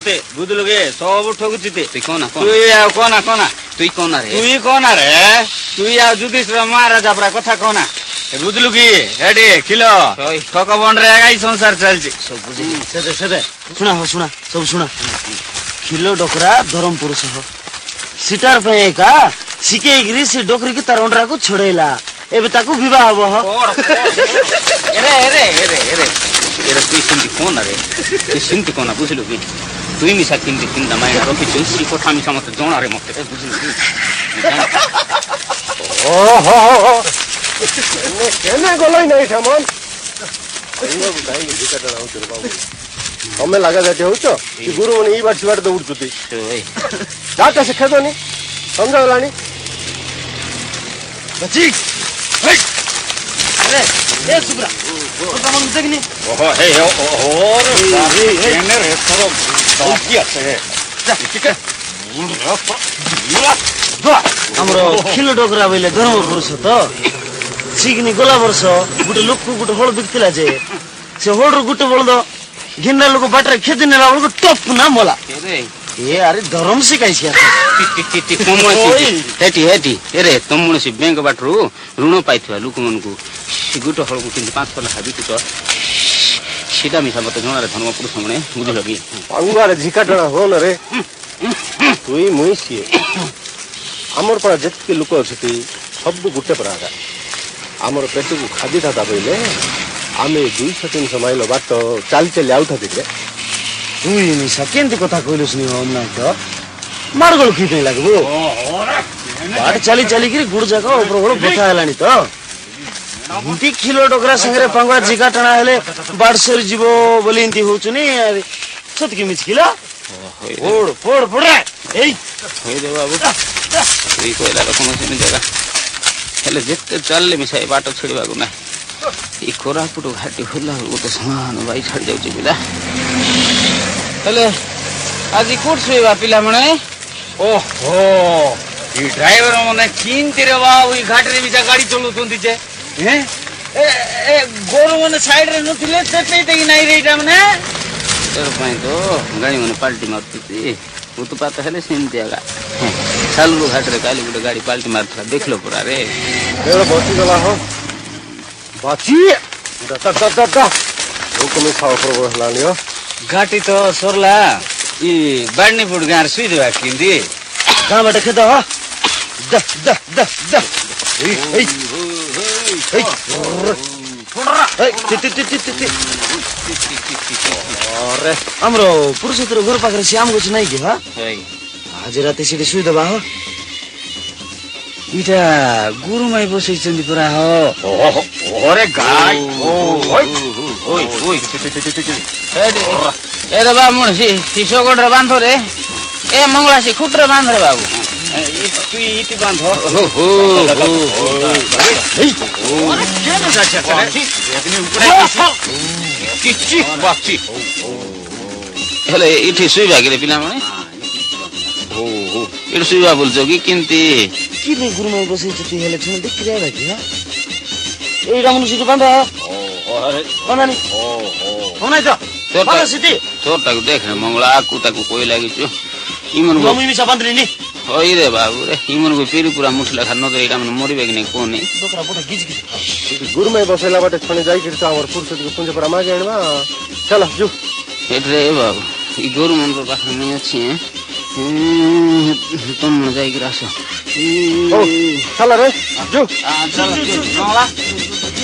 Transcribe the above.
मते बुझलुगे सब ठगुचिते तुई कोना तुई आ कोना कोना तुई कोना रे तुई कोना रे तुई आ युधिष्ठिर महाराजा परा कथा कोना बुझलु कि एडी किलो ठक बंडरे आगाई संसार चलछि सब बुझी सेदे सेदे सुना हो सुना सब सुना किलो डोकरा धर्म पुरुष हो सिटार पे का सिकेगिरी से डोकरी की तरंडरा को छोड़ेला एबे ताकू विवाह हो array array array array array तुई सिंती कोना रे तुई सिंती कोना बुझलु कि तुई मिसा किंती किंदा मायना रखि छि कोठा मिसा मते जोना रे मते बुझलु कि ओहो केने गलई नहीं ठमन हमें लगा जाते हो तो गुरु मन ई बार सिवार दौड़ चुती जाते से खेदोनी समझा गलानी बची अरे ए सुब्रा तो तमन देखनी ओहो हे और केने रे तोरो दौकी আছে ठीक है हमरो किलो डोकरा बोले धर्म पुरुष तो सिगनी गोला वर्ष गुटे लोक को गुटे होल बिकतिला जे से होल रो गुटे बोल दो गिन्ना लोक बाटरे खेदी नेला बोल टप ना मोला एरे ये अरे धर्म सिकाई छिया T तमसी Hattie Hattie array तमसी bank बाटरू ऋण पाइथवा लोक मन को गुटे होल को 5 लाख बिकु तो सीधा मिसा मते जोना रे धर्म पुरुष हमने बुझलो कि अंगार झिकाटणा हो न रे तुई मुई सिए हमर पर जत्के लोक अछि सब गुटे परागा हमर पेट को खादी था बोले आमे 200-300 माइल बाट चाल चल आउथा दिले तुई नि सकेंती कथा कहलुस नि हम ना तो मारगल खिते लागबो बाट चली चली कि गुड़ जगह ऊपर गोड़ बथा हलानी तो गुटी किलो डोकरा संगे पंगवा जिका टणा हेले बाट सर जीवो बोली इंती होचुनी सत की मिचकिला फोड़ फोड़ फोड़ रे एई होय दे बाबू तुई कोइला रकम से जगह हेले जेते चलले मिसाई बाटो छेड़वा को ना ई कोरापुट घाटी होला तो समान बाई छाड़ जाउची बिला हेले आज कोट सोइबा पिला मने ओहो ई ड्राइवर मने किंती रे बाबू ई घाट रे बिचा गाड़ी चलुतुंती जे हैं ए गोरो मने साइड रे नथिले चेते तई नाही रे इटा मने तर पई तो गाड़ी मने पाल्टी मारती वो तो पता है सेम दियागा सालू घाट रे काली गुटे गाड़ी पाल्टी मारथला देख लो पूरा रे एरो बची गला हो बाची दता दता दता ओ कमे खाओ पर हलानी हो घाटी तो सोरला ई बाडनीपुर गार सुई देबा किंदी कहां बैठे खेत हो द द द द ए ए ए ति ति ति ति अरे हमरो पुरुषोत्तर घर पाखरे श्याम कुछ नहीं कि हा आज रात सिटी सुई दबा हो इटा गुरु माई बसै चंदी पुरा हो ओरे गाय ओय ओय ओय ए रे बा मुन सी सोगड रे बांधो रे ए मंगला सी खुट रे बांध रे बाबू तू इति बांधो हो ओरे केन जाचा करे एतनी ऊपर किछि बाची हेले इठी सुई भागिले पिला मने हो इठी सुई बोलछो कि किंती कि नहीं गुरु माई बसै छथि हेले छन देख रे बा कि हा ए रामनु सिटी बांधा अरे बांधानी होनाइ त बांधा सिटी तोरटाको देख रे मंगला कुताको कोइ लागि छु इमन गो मम्मी मिसा बांधली नि होई रे बाबू रे इमन को पेरी पूरा मुठला खान तो एटा मन मरिबे कि नै कोनी डोकरा बोटा गिज गिज गुरु में बसेला बाटे छने जाई कि त हमर पुरुष के पुंज पर मागे आनबा चल जु एटरे बाबू ई गोरु मन को पाख नै अछि तुम जाई कि रासो ओ चल रे जु चल मंगला